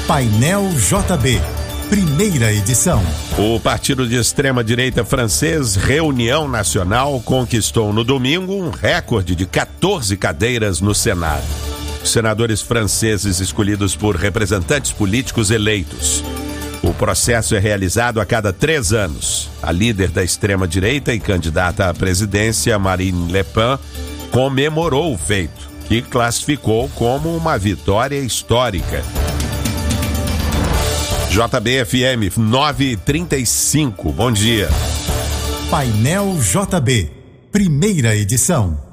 Painel JB, primeira edição. O partido de extrema-direita francês Reunião Nacional conquistou no domingo um recorde de 14 cadeiras no Senado. Os senadores franceses escolhidos por representantes políticos eleitos. O processo é realizado a cada 3 anos. A líder da extrema-direita e candidata à presidência, Marine Le Pen, comemorou o feito, que classificou como uma vitória histórica. JB-FM 9h35, bom dia. Painel JB, primeira edição.